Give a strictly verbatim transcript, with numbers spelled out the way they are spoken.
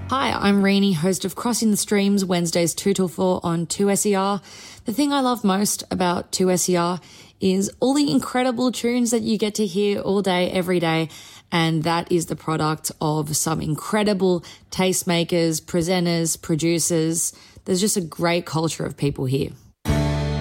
Hi, I'm Rainey, host of Crossing the Streams, Wednesdays two till four on two S E R. The thing I love most about two S E R is all the incredible tunes that you get to hear all day, every day. And that is the product of some incredible tastemakers, presenters, producers. There's just a great culture of people here.